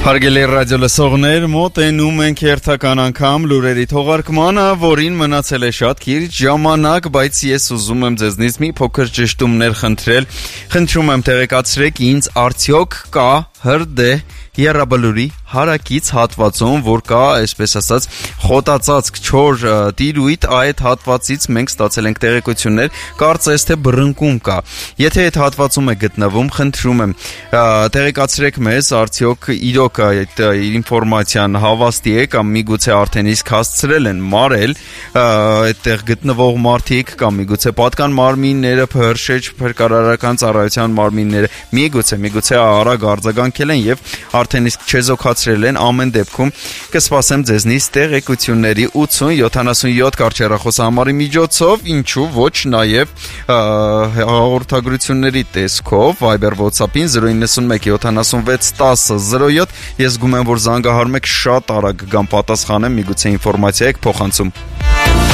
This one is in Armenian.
Հարգելի ռադիոլսողներ, մոտենում ենք հերթական անգամ լուրերի թողարկմանը, որին մնացել է շատ քիչ ժամանակ, բայց ես ուզում եմ ձեզնից մի փոքր ճշտումներ խնդրել։ Խնդրում եմ տեղեկացրեք ինձ, արդյոք կա հրդե եռաբլուրի հարակից հատվածում, որ կա, այսպես ասած, խոտածածկ չոր տիրույթ, այդ հատվածից մենք ստացել ենք տեղեկություններ, կարծես թե բռնկում կա։ Եթե այդ հատվածում է գտնվում, խնդրում եմ տեղեկացրեք մեզ, արդյոք իրոք այդ ինֆորմացիան հավաստի է կամ միգուցե արդեն իսկ հասցրել են մարել այդտեղ գտնվող մարդիկ կամ միգուցե պատկան մարմինները, փրշեջ փրկարարական ծառայության մարմինները միգուցե արագ արձագանքել են եւ արդեն իսկ չեզոքացրել են, ամեն դեպքում կսպասեմ ձեզնից տեղեկությունների 80-77 կարճեռախոսահամարի միջոցով, ինչու ոչ նաև հաղորդագրությունների տեսքով Viber WhatsApp-ին 091 76 10 07 ես գում եմ, որ զանգահարում եք շատ արագ կամ պատասխանեմ, միգուցե ինֆորմացիա եք փոխանցում։